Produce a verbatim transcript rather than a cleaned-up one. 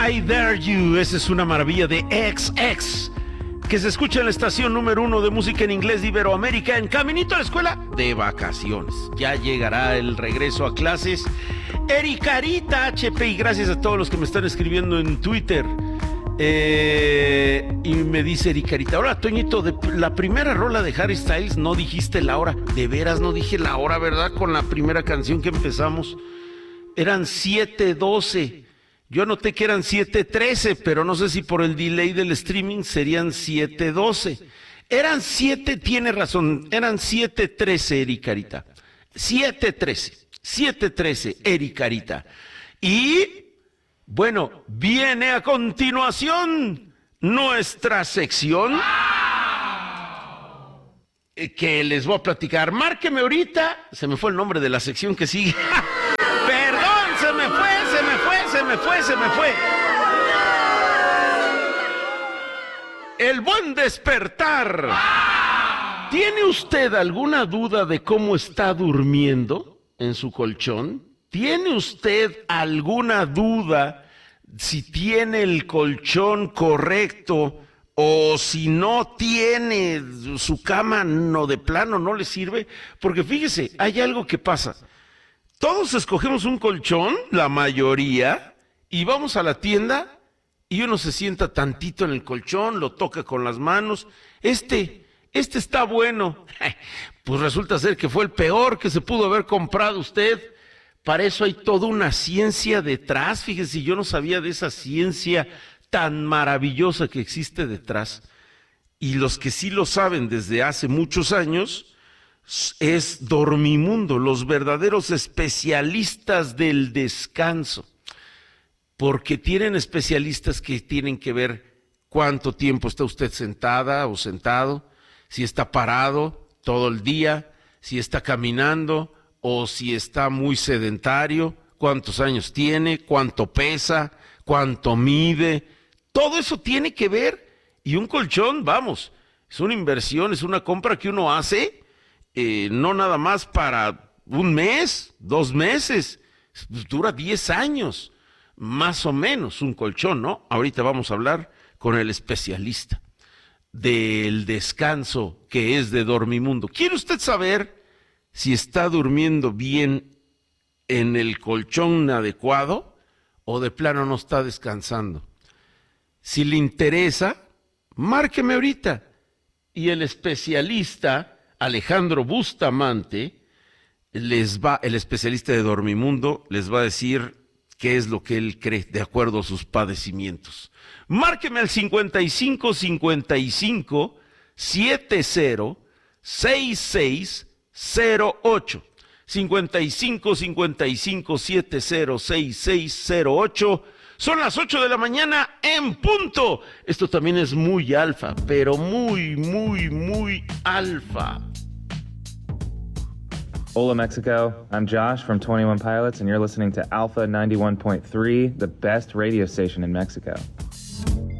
I Dare You. Esa es una maravilla de X X, que se escucha en la estación número uno de música en inglés de Iberoamérica, en caminito a la escuela de vacaciones. Ya llegará el regreso a clases. Ericarita H P, y gracias a todos los que me están escribiendo en Twitter. Eh, y me dice Ericarita: hola, Toñito, de la primera rola de Harry Styles no dijiste la hora. De veras no dije la hora, ¿verdad? Con la primera canción que empezamos eran siete doce. Yo noté que eran siete trece, pero no sé si por el delay del streaming serían siete doce. Eran siete, tiene razón, eran siete trece, Ericarita. siete trece, siete trece, Ericarita. Y, bueno, viene a continuación nuestra sección que les voy a platicar. Márqueme ahorita, se me fue el nombre de la sección que sigue. Perdón, se me fue, se me fue, se me fue, se me fue. El buen despertar. ¿Tiene usted alguna duda de cómo está durmiendo en su colchón? ¿Tiene usted alguna duda si tiene el colchón correcto o si no tiene su cama, no, de plano no le sirve? Porque fíjese, hay algo que pasa. Todos escogemos un colchón, la mayoría, y vamos a la tienda y uno se sienta tantito en el colchón, lo toca con las manos. Este, este está bueno. Pues resulta ser que fue el peor que se pudo haber comprado usted. Para eso hay toda una ciencia detrás. Fíjese, yo no sabía de esa ciencia tan maravillosa que existe detrás. Y los que sí lo saben desde hace muchos años es Dormimundo, los verdaderos especialistas del descanso, porque tienen especialistas que tienen que ver cuánto tiempo está usted sentada o sentado, si está parado todo el día, si está caminando o si está muy sedentario, cuántos años tiene, cuánto pesa, cuánto mide, todo eso tiene que ver. Y un colchón, vamos, es una inversión, es una compra que uno hace. Eh, no nada más para un mes, dos meses, dura diez años, más o menos, un colchón, ¿no? Ahorita vamos a hablar con el especialista del descanso que es de Dormimundo. ¿Quiere usted saber si está durmiendo bien en el colchón adecuado o de plano no está descansando? Si le interesa, márqueme ahorita y el especialista Alejandro Bustamante les va, el especialista de Dormimundo, les va a decir qué es lo que él cree de acuerdo a sus padecimientos. Márqueme al cincuenta y cinco cincuenta y cinco setenta sesenta y seis cero ocho. cincuenta y cinco cincuenta y cinco setenta sesenta y seis cero ocho. Son las ocho de la mañana en punto. Esto también es muy alfa, pero muy, muy, muy alfa. Hola, Mexico. I'm Josh from twenty-one Pilots, and you're listening to Alpha ninety-one point three, the best radio station in Mexico.